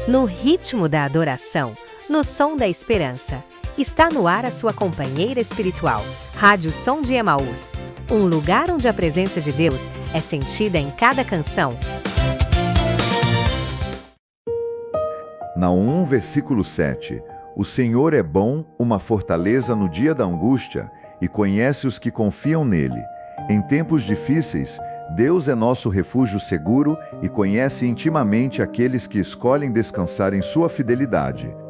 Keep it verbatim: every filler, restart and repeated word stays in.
No ritmo da adoração, no som da esperança. Está no ar a sua companheira espiritual, Rádio Som de Emaús. Um lugar onde a presença de Deus é sentida em cada canção. Naum um, versículo sete. O Senhor é bom, uma fortaleza no dia da angústia, e conhece os que confiam nele. Em tempos difíceis, Deus é nosso refúgio seguro e conhece intimamente aqueles que escolhem descansar em sua fidelidade.